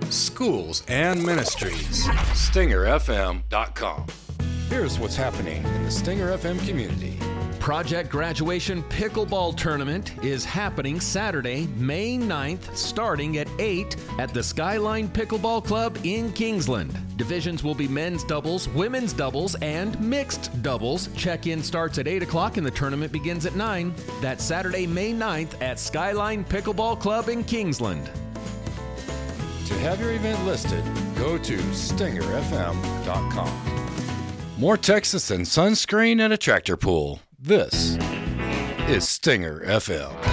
schools, and ministries. StingerFM.com. Here's what's happening in the Stinger FM community. Project Graduation Pickleball Tournament is happening Saturday, May 9th, starting at 8 at the Skyline Pickleball Club in Kingsland. Divisions will be men's doubles, women's doubles, and mixed doubles. Check-in starts at 8 o'clock and the tournament begins at 9. That's Saturday, May 9th at Skyline Pickleball Club in Kingsland. To have your event listed, go to StingerFM.com. More Texas than sunscreen and a tractor pull. This is Stinger FM.